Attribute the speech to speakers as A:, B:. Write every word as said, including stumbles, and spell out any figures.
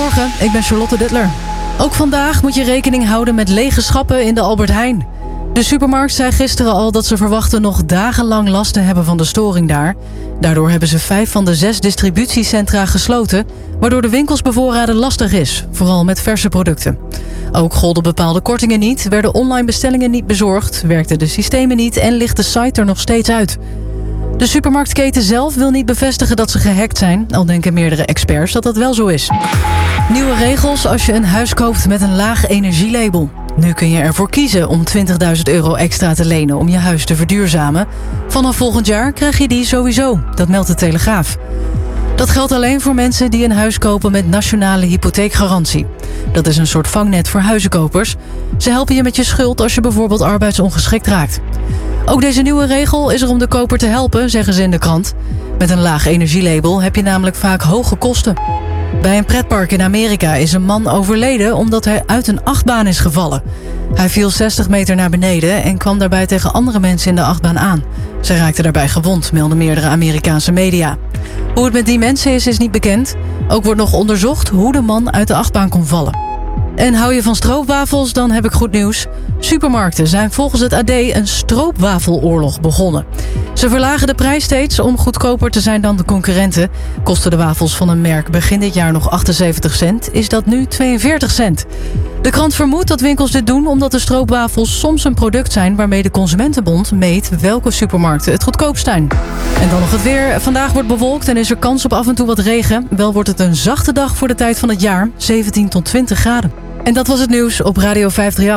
A: Goedemorgen, ik ben Charlotte Duttler. Ook vandaag moet je rekening houden met lege schappen in de Albert Heijn. De supermarkt zei gisteren al dat ze verwachten nog dagenlang last te hebben van de storing daar. Daardoor hebben ze vijf van de zes distributiecentra gesloten, waardoor de winkelsbevoorraden lastig is, vooral met verse producten. Ook golden bepaalde kortingen niet, werden online bestellingen niet bezorgd, werkten de systemen niet en ligt de site er nog steeds uit. De supermarktketen zelf wil niet bevestigen dat ze gehackt zijn, al denken meerdere experts dat dat wel zo is. Nieuwe regels als je een huis koopt met een laag energielabel. Nu kun je ervoor kiezen om twintigduizend euro extra te lenen om je huis te verduurzamen. Vanaf volgend jaar krijg je die sowieso, dat meldt de Telegraaf. Dat geldt alleen voor mensen die een huis kopen met nationale hypotheekgarantie. Dat is een soort vangnet voor huizenkopers. Ze helpen je met je schuld als je bijvoorbeeld arbeidsongeschikt raakt. Ook deze nieuwe regel is er om de koper te helpen, zeggen ze in de krant. Met een laag energielabel heb je namelijk vaak hoge kosten. Bij een pretpark in Amerika is een man overleden omdat hij uit een achtbaan is gevallen. Hij viel zestig meter naar beneden en kwam daarbij tegen andere mensen in de achtbaan aan. Zij raakten daarbij gewond, melden meerdere Amerikaanse media. Hoe het met die mensen is, is niet bekend. Ook wordt nog onderzocht hoe de man uit de achtbaan kon vallen. En hou je van stroopwafels, dan heb ik goed nieuws. Supermarkten zijn volgens het A D een stroopwafeloorlog begonnen. Ze verlagen de prijs steeds om goedkoper te zijn dan de concurrenten. Kosten de wafels van een merk begin dit jaar nog achtenzeventig cent, is dat nu tweeënveertig cent. De krant vermoedt dat winkels dit doen omdat de stroopwafels soms een product zijn waarmee de Consumentenbond meet welke supermarkten het goedkoopst zijn. En dan nog het weer. Vandaag wordt bewolkt en is er kans op af en toe wat regen. Wel wordt het een zachte dag voor de tijd van het jaar, zeventien tot twintig graden. En dat was het nieuws op Radio vijfhonderdachttien.